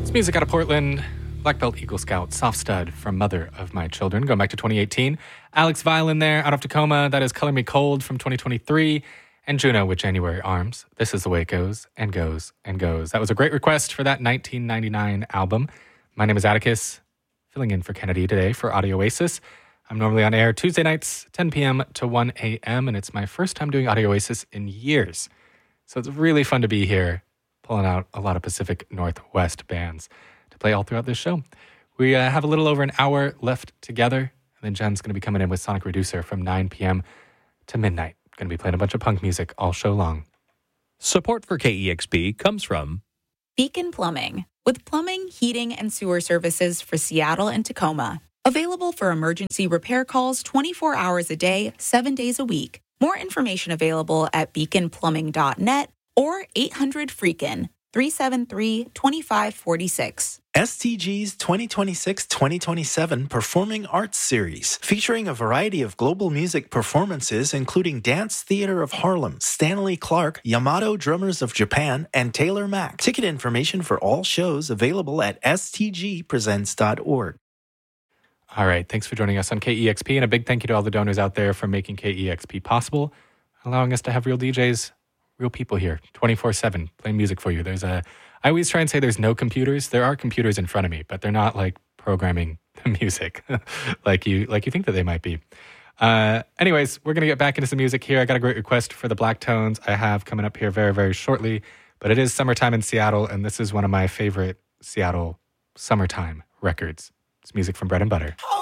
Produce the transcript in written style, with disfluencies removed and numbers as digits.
It's music out of Portland. Black Belt Eagle Scout, Soft Stud from Mother of My Children, going back to 2018. Alex Violin there, out of Tacoma. That is Color Me Cold from 2023. And Juno with January Arms. This is the way it goes and goes and goes. That was a great request for that 1999 album. My name is Atticus, filling in for Kennedy today for Audio Oasis. I'm normally on air Tuesday nights, 10 p.m. to 1 a.m., and it's my first time doing Audio Oasis in years. So it's really fun to be here, pulling out a lot of Pacific Northwest bands to play all throughout this show. We have a little over an hour left together, and then Jen's going to be coming in with Sonic Reducer from 9 p.m. to midnight. Going to be playing a bunch of punk music all show long. Support for KEXP comes from Beacon Plumbing, with plumbing, heating, and sewer services for Seattle and Tacoma. Available for emergency repair calls 24 hours a day, 7 days a week. More information available at beaconplumbing.net or 800-FREAKIN, 373-2546. STG's 2026-2027 Performing Arts Series, featuring a variety of global music performances including Dance Theater of Harlem, Stanley Clarke, Yamato Drummers of Japan, and Taylor Mack. Ticket information for all shows available at stgpresents.org. All right, thanks for joining us on KEXP, and a big thank you to all the donors out there for making KEXP possible, allowing us to have real DJs, real people here, 24/7, playing music for you. I always try and say there's no computers. There are computers in front of me, but they're not like programming the music like you think that they might be. Anyways, we're going to get back into some music here. I got a great request for the Black Tones I have coming up here very, very shortly, but it is summertime in Seattle, and this is one of my favorite Seattle summertime records. It's music from Bread and Butter. Oh.